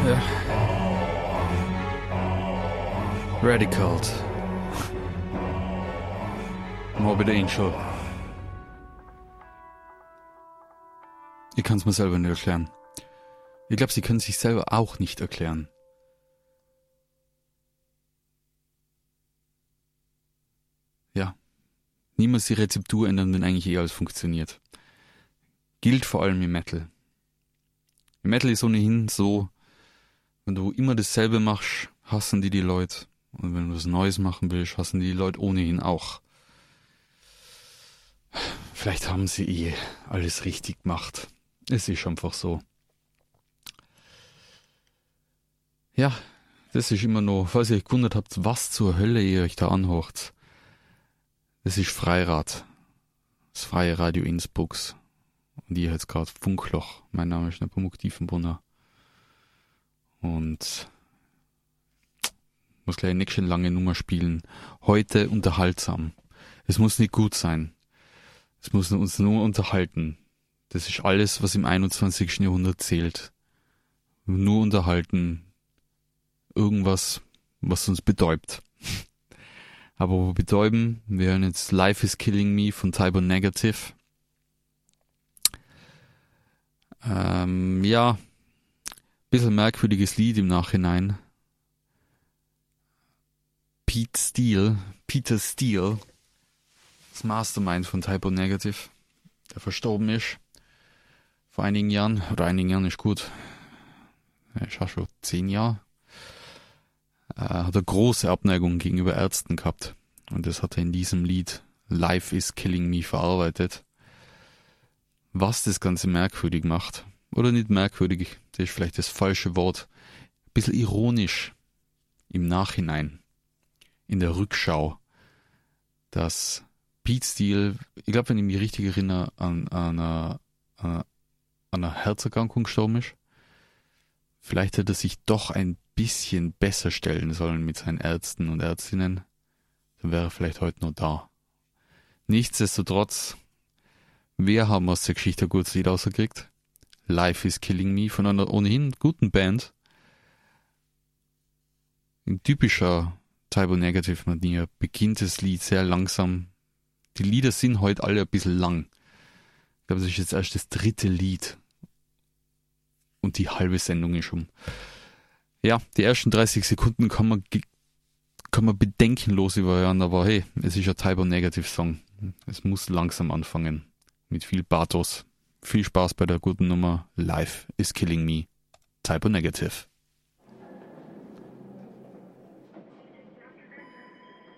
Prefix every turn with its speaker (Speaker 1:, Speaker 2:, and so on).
Speaker 1: Ja. Radicaled. Morbid Angel. Ich kann es mir selber nicht erklären. Ich glaube, sie können sich selber auch nicht erklären. Ja. Niemals die Rezeptur ändern, wenn eigentlich alles funktioniert. Gilt vor allem im Metal. Im Metal ist ohnehin so, wenn du immer dasselbe machst, hassen die Leute. Und wenn du was Neues machen willst, hassen die Leute ohnehin auch. Vielleicht haben sie alles richtig gemacht. Es ist einfach so. Ja, das ist immer noch, falls ihr euch gewundert habt, was zur Hölle ihr euch da anhört. Das ist Freirad. Das freie Radio Innsbrucks. Und ihr hört gerade Funkloch. Mein Name ist Nepomuk Tiefenbrunner. Und muss gleich eine nächste lange Nummer spielen. Heute unterhaltsam. Es muss nicht gut sein. Es muss uns nur unterhalten. Das ist alles, was im 21. Jahrhundert zählt. Nur unterhalten. Irgendwas, was uns betäubt. Aber betäuben, wir hören jetzt Life is Killing Me von Type O Negative. Ja, bisschen merkwürdiges Lied im Nachhinein. Peter Steele, das Mastermind von Type O Negative, der verstorben ist vor einigen Jahren, oder einigen Jahren ist gut, ich habe schon 10 Jahre, hat er große Abneigung gegenüber Ärzten gehabt und das hat er in diesem Lied Life is Killing Me verarbeitet. Was das Ganze merkwürdig macht, oder nicht merkwürdig, das ist vielleicht das falsche Wort, ein bisschen ironisch im Nachhinein, in der Rückschau, dass Pete Steele, ich glaube, wenn ich mich richtig erinnere, an einer Herzerkrankung gestorben ist. Vielleicht hätte er sich doch ein bisschen besser stellen sollen mit seinen Ärzten und Ärztinnen. Dann wäre er vielleicht heute noch da. Nichtsdestotrotz, wir haben aus der Geschichte ein gutes Lied rausgekriegt. Life is Killing Me von einer ohnehin guten Band. In typischer Type O Negative Manier beginnt das Lied sehr langsam. Die Lieder sind heute alle ein bisschen lang. Ich glaube, das ist jetzt erst das 3. Lied. Und die halbe Sendung ist um. Ja, die ersten 30 Sekunden kann man bedenkenlos überhören, aber hey, es ist ein Type O Negative Song. Es muss langsam anfangen. Mit viel Pathos. Viel Spaß bei der guten Nummer Life is Killing Me. Type O Negative.